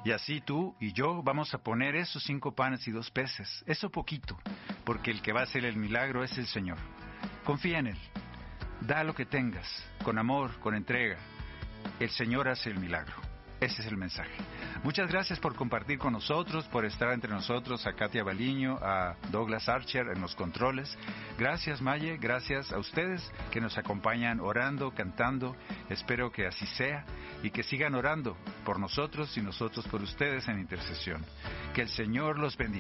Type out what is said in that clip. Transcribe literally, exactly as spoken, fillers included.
Y así tú y yo vamos a poner esos cinco panes y dos peces, eso poquito, porque el que va a hacer el milagro es el Señor. Confía en Él. Da lo que tengas, con amor, con entrega. El Señor hace el milagro. Ese es el mensaje. Muchas gracias por compartir con nosotros, por estar entre nosotros, a Katia Baliño, a Douglas Archer en los controles. Gracias, Maye, gracias a ustedes que nos acompañan orando, cantando. Espero que así sea y que sigan orando por nosotros y nosotros por ustedes en intercesión. Que el Señor los bendiga.